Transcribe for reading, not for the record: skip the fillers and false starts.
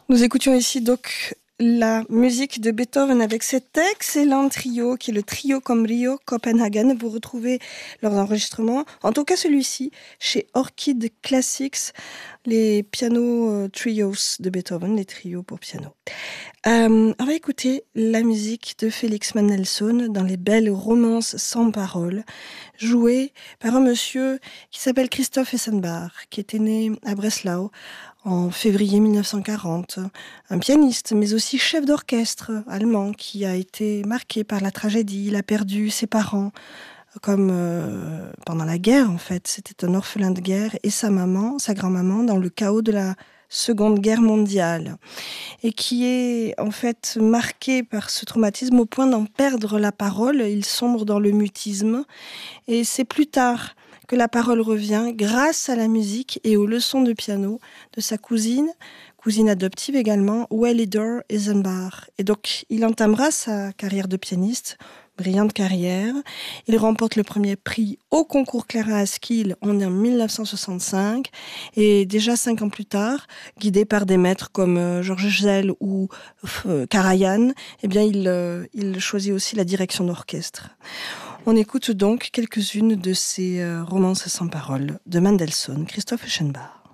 Nous écoutions ici donc la musique de Beethoven avec cet excellent trio qui est le trio Comrio Copenhagen. Vous retrouvez leurs enregistrements, en tout cas celui-ci, chez Orchid Classics, les pianos trios de Beethoven, les trios pour piano. On va écouter la musique de Félix Mendelssohn dans les belles romances sans paroles, jouée par un monsieur qui s'appelle Christoph Essenbach, qui était né à Breslau en février 1940, un pianiste, mais aussi chef d'orchestre allemand qui a été marqué par la tragédie. Il a perdu ses parents, comme pendant la guerre en fait. C'était un orphelin de guerre, et sa maman, sa grand-maman, dans le chaos de la Seconde Guerre mondiale, et qui est en fait marqué par ce traumatisme au point d'en perdre la parole. Il sombre dans le mutisme, et c'est plus tard que la parole revient grâce à la musique et aux leçons de piano de sa cousine adoptive également, Wellidor Eisenbach. Et donc, il entamera sa carrière de pianiste, brillante carrière. Il remporte le premier prix au concours Clara Askill en 1965. Et déjà 5 ans plus tard, guidé par des maîtres comme Georges Szell ou Karajan, eh bien, il choisit aussi la direction d'orchestre. On écoute donc quelques-unes de ces romances sans paroles de Mendelssohn, Christoph Eschenbach.